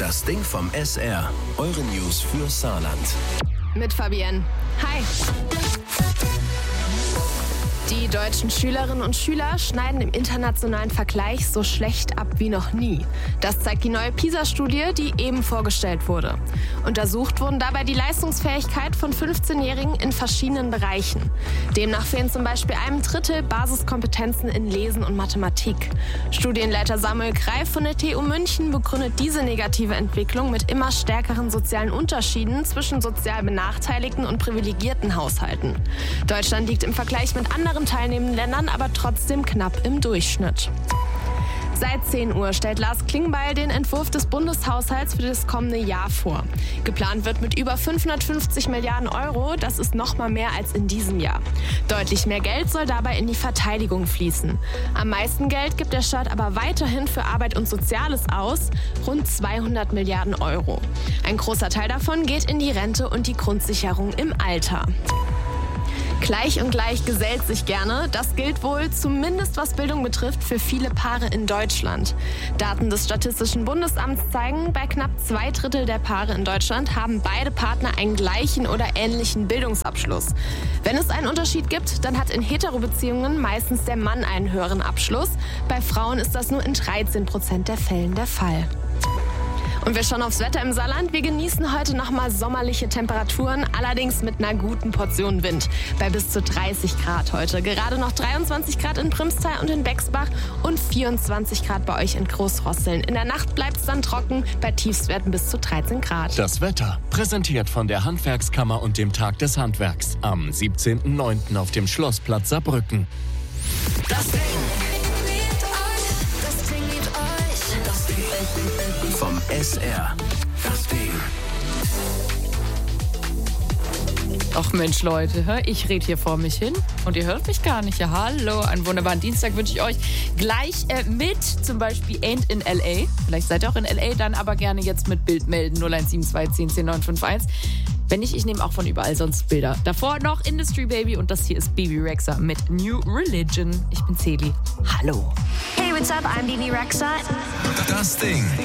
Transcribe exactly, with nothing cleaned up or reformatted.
Das Ding vom S R. Eure News für Saarland. Mit Fabienne. Hi. Die deutschen Schülerinnen und Schüler schneiden im internationalen Vergleich so schlecht ab wie noch nie. Das zeigt die neue PISA-Studie, die eben vorgestellt wurde. Untersucht wurden dabei die Leistungsfähigkeit von fünfzehnjährigen in verschiedenen Bereichen. Demnach fehlen zum Beispiel einem Drittel Basiskompetenzen in Lesen und Mathematik. Studienleiter Samuel Greif von der T U München begründet diese negative Entwicklung mit immer stärkeren sozialen Unterschieden zwischen sozial benachteiligten und privilegierten Haushalten. Deutschland liegt im Vergleich mit anderen teilnehmenden Ländern aber trotzdem knapp im Durchschnitt. Seit zehn Uhr stellt Lars Klingbeil den Entwurf des Bundeshaushalts für das kommende Jahr vor. Geplant wird mit über fünfhundertfünfzig Milliarden Euro, das ist noch mal mehr als in diesem Jahr. Deutlich mehr Geld soll dabei in die Verteidigung fließen. Am meisten Geld gibt der Staat aber weiterhin für Arbeit und Soziales aus, rund zweihundert Milliarden Euro. Ein großer Teil davon geht in die Rente und die Grundsicherung im Alter. Gleich und gleich gesellt sich gerne. Das gilt wohl, zumindest was Bildung betrifft, für viele Paare in Deutschland. Daten des Statistischen Bundesamts zeigen, bei knapp zwei Drittel der Paare in Deutschland haben beide Partner einen gleichen oder ähnlichen Bildungsabschluss. Wenn es einen Unterschied gibt, dann hat in Hetero-Beziehungen meistens der Mann einen höheren Abschluss. Bei Frauen ist das nur in dreizehn Prozent der Fällen der Fall. Und wir schauen aufs Wetter im Saarland. Wir genießen heute nochmal sommerliche Temperaturen, allerdings mit einer guten Portion Wind. Bei bis zu dreißig Grad heute. Gerade noch dreiundzwanzig Grad in Primstal und in Bexbach und vierundzwanzig Grad bei euch in Großrosseln. In der Nacht bleibt es dann trocken, bei Tiefstwerten bis zu dreizehn Grad. Das Wetter, präsentiert von der Handwerkskammer und dem Tag des Handwerks. Am siebzehnten neunten auf dem Schlossplatz Saarbrücken. Das Ding. Vom S R. Das Ding. Ach Mensch, Leute, ich rede hier vor mich hin und ihr hört mich gar nicht. Ja, hallo, einen wunderbaren Dienstag wünsche ich euch. Gleich äh, mit zum Beispiel Ain't in L A. Vielleicht seid ihr auch in L A, dann aber gerne jetzt mit Bild melden. null eins sieben zwei zehn zehn neun fünf eins. Wenn nicht, ich nehme auch von überall sonst Bilder. Davor noch Industry Baby und das hier ist Bebe Rexha mit New Religion. Ich bin Celi. Hallo. Hey, what's up? I'm Bebe Rexha. Das Ding.